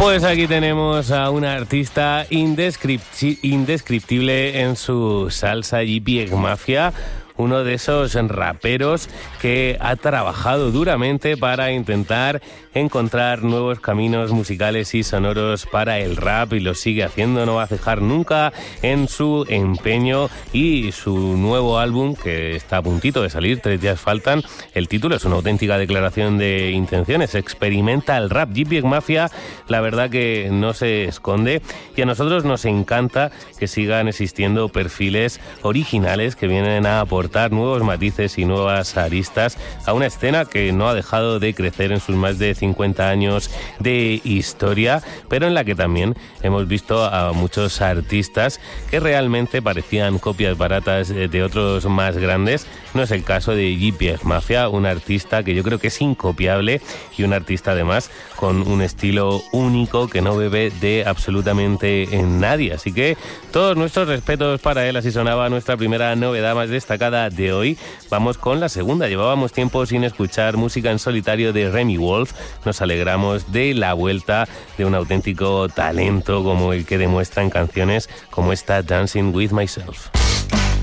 Pues aquí tenemos a una artista indescriptible en su salsa, J.P. Mafia, uno de esos raperos que ha trabajado duramente para intentar encontrar nuevos caminos musicales y sonoros para el rap, y lo sigue haciendo, no va a cejar nunca en su empeño. Y su nuevo álbum, que está a puntito de salir, 3 días faltan, el título es una auténtica declaración de intenciones, experimenta el rap. J.P. Mafia, la verdad que no se esconde, y a nosotros nos encanta que sigan existiendo perfiles originales que vienen a aportar nuevos matices y nuevas aristas a una escena que no ha dejado de crecer en sus más de 50 años de historia, pero en la que también hemos visto a muchos artistas que realmente parecían copias baratas de otros más grandes. No es el caso de J.P. Mafia, un artista que yo creo que es incopiable, y un artista además con un estilo único que no bebe de absolutamente nadie. Así que todos nuestros respetos para él. Así sonaba nuestra primera novedad más destacada de hoy. Vamos con la segunda. Llevábamos tiempo sin escuchar música en solitario de Remy Wolf. Nos alegramos de la vuelta de un auténtico talento como el que demuestra en canciones como esta Dancing With Myself.